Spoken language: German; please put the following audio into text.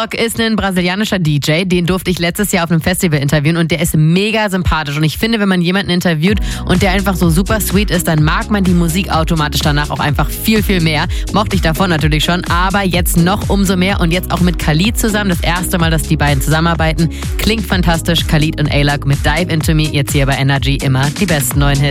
A$AP ist ein brasilianischer DJ, den durfte ich letztes Jahr auf einem Festival interviewen und der ist mega sympathisch. Und ich finde, wenn man jemanden interviewt und der einfach so super sweet ist, dann mag man die Musik automatisch danach auch einfach viel, viel mehr. Mochte ich davon natürlich schon, aber jetzt noch umso mehr und jetzt auch mit Khalid zusammen. Das erste Mal, dass die beiden zusammenarbeiten. Klingt fantastisch. Khalid und A$AP mit Dive Into Me. Jetzt hier bei Energy immer die besten neuen Hits.